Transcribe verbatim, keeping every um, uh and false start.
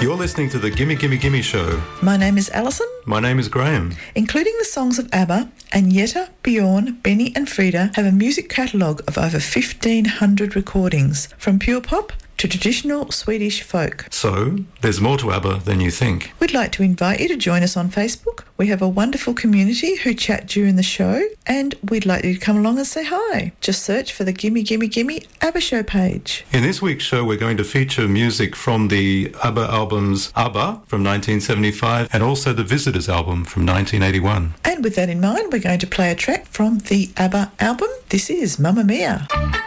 You're listening to the Gimme Gimme Gimme Show. My name is Alison. My name is Graham. Including the songs of ABBA, Agneta, Bjorn, Benny and Frida have a music catalogue of over fifteen hundred recordings, from pure pop to traditional Swedish folk. So, there's more to ABBA than you think. We'd like to invite you to join us on Facebook. We have a wonderful community who chat during the show, and we'd like you to come along and say hi. Just search for the Gimme Gimme Gimme ABBA Show page. In this week's show, we're going to feature music from the ABBA albums ABBA from nineteen seventy-five and also the Visitors album from nineteen eighty-one. And with that in mind, we're going to play a track from the ABBA album. This is Mamma Mia.